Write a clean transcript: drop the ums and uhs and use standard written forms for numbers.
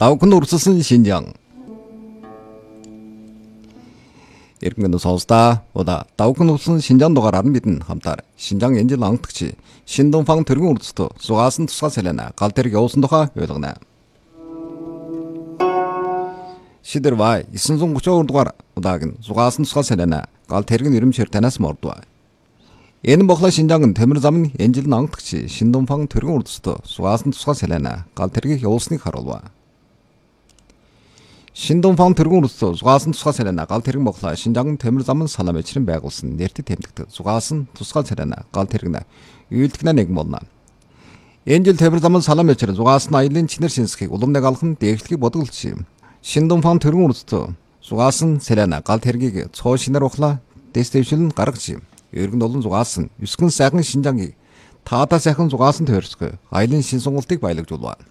Давхын урсгалсан Шинжаан. Иргэн сонсдаа удаа давхын урсгалсан Шинжаан дугаараар мэдэн хамтаар Шинжаан энэ жил анхдагч Шиндунфан төргөн урдсдөө сугаасан тусгай салена гал тэрэг явуулсан тухай ойлгоно. Шидэр вай 932 дугаар удаагийн сугаасан тусгай салена гал тэрэг нэрмчээр танаас мордва. Энэ бохла Шинжаан Тэвэр замын энэ жил анхдагч Шиндунфан төргөн урдсдөө сугаасан тусгай салена гал тэрэг явуулсныг харуулва. Шиндунфан төргөн урдсдөө сугаасан тусгай салена гал тэрэг бохла Шинжаан Тэвэр замын салаа мэчрэн байгуулсан нэртэд тэмдэгт сугаасан тусгай салена гал тэрэг үйлдэгнэ нэг болно. Энэ жил Тэвэр замын салаа мэчрэн сугаасан аялын чинэр шинсхийг улам нэг алхан дээшлэхийг бодголч юм. Шиндунфан төргөн урдсдөө сугаасан салена гал тэрэгийг цоо шинээр ухлаа дэстэвшил нь гаргаж юм. Иргэн олон сугаасан 9 сайхан Шинжаангийг таата сайхан сугаасан тойрсгой аялын шин сонголтыг баялагжуулва.